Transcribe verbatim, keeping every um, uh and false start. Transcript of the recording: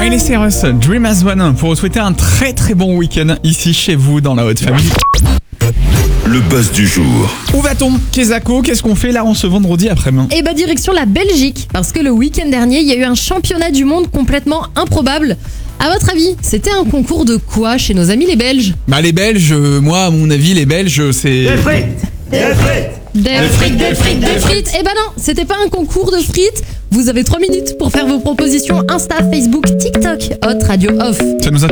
Miley Cyrus, Dream as One, pour vous souhaiter un très très bon week-end ici chez vous dans la Haute Famille. Le buzz du jour. Où va-t-on, Kezako? Qu'est-ce qu'on fait là en ce vendredi après-midi? Et bah direction la Belgique, parce que le week-end dernier, il y a eu un championnat du monde complètement improbable. À votre avis, c'était un concours de quoi chez nos amis les Belges? Bah les Belges, euh, moi à mon avis les Belges c'est... Des frites, des frites, Des frites, des frites, Des frites. Eh ben non, c'était pas un concours de frites. Vous avez trois minutes pour faire vos propositions Insta, Facebook, TikTok, Hot Radio Off. Ça nous a